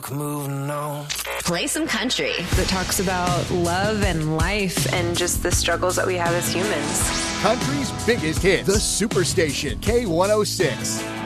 Moving on. Play some country that talks about love and life and just the struggles that we have as humans. Country's biggest hit, The Superstation, K106.